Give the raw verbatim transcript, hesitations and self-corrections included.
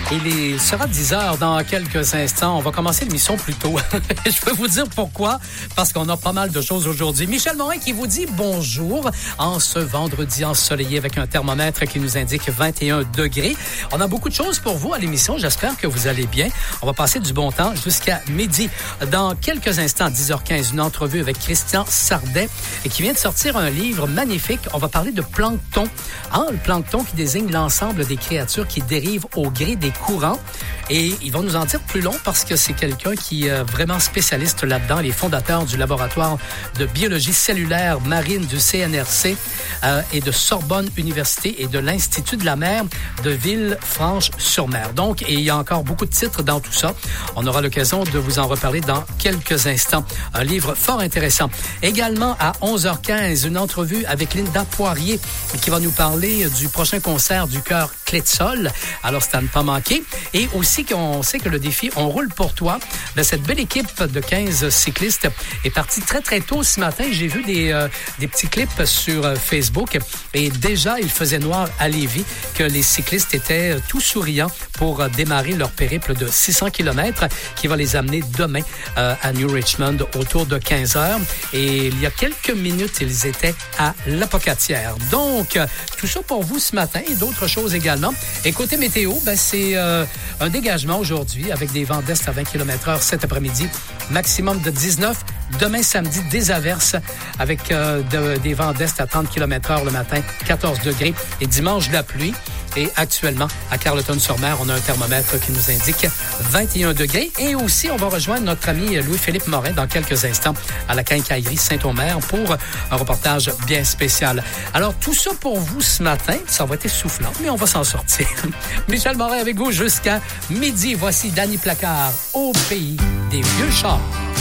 Il sera dix heures dans quelques instants. On va commencer l'émission plus tôt. Je peux vous dire pourquoi. Parce qu'on a pas mal de choses aujourd'hui. Michel Morin qui vous dit bonjour en ce vendredi ensoleillé avec un thermomètre qui nous indique vingt et un degrés. On a beaucoup de choses pour vous à l'émission. J'espère que vous allez bien. On va passer du bon temps jusqu'à midi. Dans quelques instants, à dix heures quinze, une entrevue avec Christian Sardet et qui vient de sortir un livre magnifique. On va parler de plancton. Hein, le plancton qui désigne l'ensemble des créatures qui dérivent au gré des courants. Et ils vont nous en dire plus long parce que c'est quelqu'un qui est vraiment spécialiste là-dedans, les fondateurs du laboratoire de biologie cellulaire marine du C N R C euh, et de Sorbonne Université et de l'Institut de la mer de Villefranche-sur-Mer. Donc, et il y a encore beaucoup de titres dans tout ça. On aura l'occasion de vous en reparler dans quelques instants. Un livre fort intéressant. Également, à onze heures quinze, une entrevue avec Linda Poirier qui va nous parler du prochain concert du chœur Clé de Sol. Alors, c'est à ne pas manquer. Et aussi qu'on sait que le défi On roule pour toi de cette belle équipe de quinze cyclistes est partie très, très tôt ce matin. J'ai vu des, euh, des petits clips sur euh, Facebook et déjà, il faisait noir à Lévis que les cyclistes étaient euh, tout souriants pour euh, démarrer leur périple de six cents kilomètres qui va les amener demain euh, à New Richmond autour de quinze heures. Et il y a quelques minutes, ils étaient à l'Apocatière. Donc, euh, tout ça pour vous ce matin et d'autres choses également. Et côté météo, ben, c'est euh, un dégagement aujourd'hui avec des vents d'est à vingt kilomètres heure cet après-midi. Maximum de dix-neuf. Demain, samedi, des averses avec euh, de, des vents d'est à trente kilomètres heure le matin, quatorze degrés. Et dimanche, de la pluie. Et actuellement, à Carleton-sur-Mer, on a un thermomètre qui nous indique vingt et un degrés. Et aussi, on va rejoindre notre ami Louis-Philippe Morin dans quelques instants à la quincaillerie Saint-Omer pour un reportage bien spécial. Alors, tout ça pour vous ce matin. Ça va être essoufflant, mais on va s'en sortir. Michel Morin avec vous jusqu'à midi. Voici Danny Placard au pays des vieux chars.